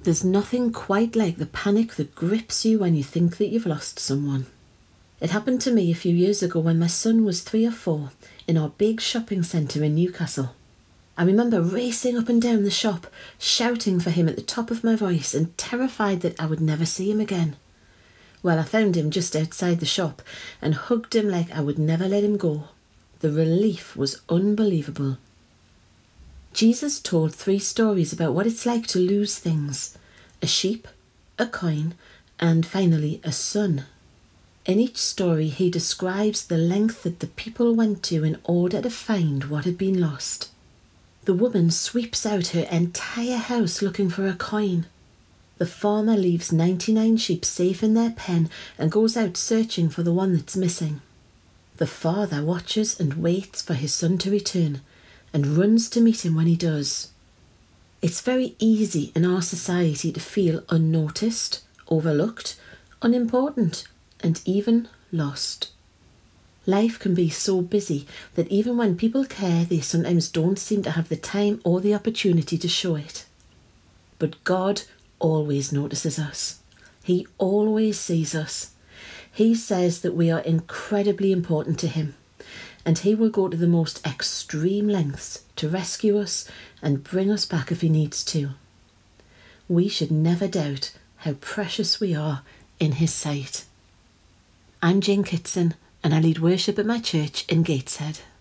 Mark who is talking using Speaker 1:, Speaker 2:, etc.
Speaker 1: There's nothing quite like the panic that grips you when you think that you've lost someone. It happened to me a few years ago when my son was 3 or 4 in our big shopping centre in Newcastle. I remember racing up and down the shop, shouting for him at the top of my voice and terrified that I would never see him again. Well, I found him just outside the shop and hugged him like I would never let him go. The relief was unbelievable. Jesus told 3 stories about what it's like to lose things: a sheep, a coin, and finally a son. In each story, he describes the length that the people went to in order to find what had been lost. The woman sweeps out her entire house looking for a coin. The farmer leaves 99 sheep safe in their pen and goes out searching for the one that's missing. The father watches and waits for his son to return and runs to meet him when he does. It's very easy in our society to feel unnoticed, overlooked, unimportant, and even lost. Life can be so busy that even when people care, they sometimes don't seem to have the time or the opportunity to show it. But God always notices us. He always sees us. He says that we are incredibly important to him, and he will go to the most extreme lengths to rescue us and bring us back if he needs to. We should never doubt how precious we are in his sight. I'm Jane Kitson, and I lead worship at my church in Gateshead.